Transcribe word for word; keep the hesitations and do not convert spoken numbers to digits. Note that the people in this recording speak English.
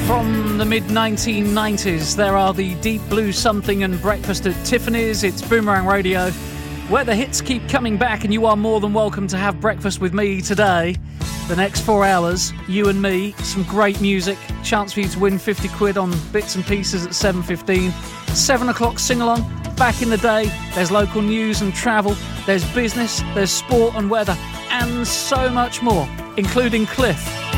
from the mid nineteen nineties. There are the Deep Blue Something and Breakfast at Tiffany's. It's Boomerang Radio, where the hits keep coming back, and you are more than welcome to have breakfast with me today. The next four hours, you and me, some great music, chance for you to win fifty quid on bits and pieces at seven fifteen. seven o'clock sing-along, back in the day, there's local news and travel, there's business, there's sport and weather, and so much more, including Cliff.